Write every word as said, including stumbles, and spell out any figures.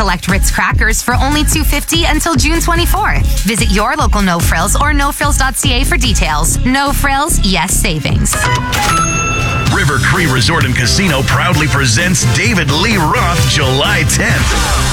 select Ritz crackers for only two dollars and fifty cents until June twenty-fourth. Visit your local No Frills or no frills dot c a for details. No Frills, yes savings. River Cree Resort and Casino proudly presents David Lee Roth July tenth.